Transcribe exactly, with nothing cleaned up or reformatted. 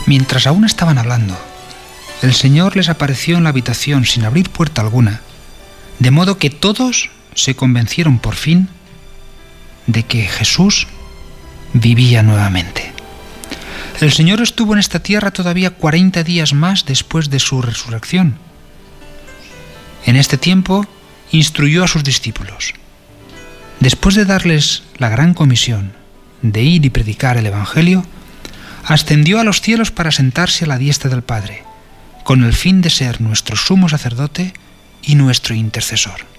Mientras aún estaban hablando, el Señor les apareció en la habitación sin abrir puerta alguna, de modo que todos se convencieron por fin de que Jesús vivía nuevamente. El Señor estuvo en esta tierra todavía cuarenta días más después de su resurrección. En este tiempo instruyó a sus discípulos. Después de darles la gran comisión de ir y predicar el Evangelio, ascendió a los cielos para sentarse a la diestra del Padre, con el fin de ser nuestro sumo sacerdote y nuestro intercesor.